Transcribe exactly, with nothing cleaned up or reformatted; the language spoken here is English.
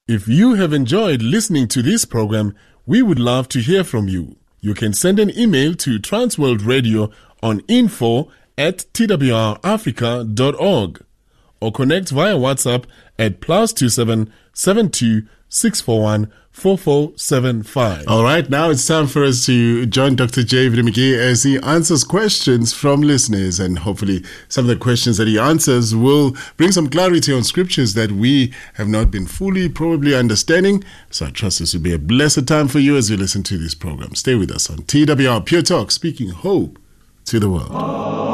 If you have enjoyed listening to this program, we would love to hear from you. You can send an email to Transworld Radio on info at t w r africa dot org or connect via WhatsApp at plus two seven seven two six four one four four seven five. All right, now it's time for us to join Doctor David McGee as he answers questions from listeners, and hopefully some of the questions that he answers will bring some clarity on scriptures that we have not been fully probably understanding. So I trust this will be a blessed time for you as you listen to this program. Stay with us on T W R Pure Talk, speaking hope to the world.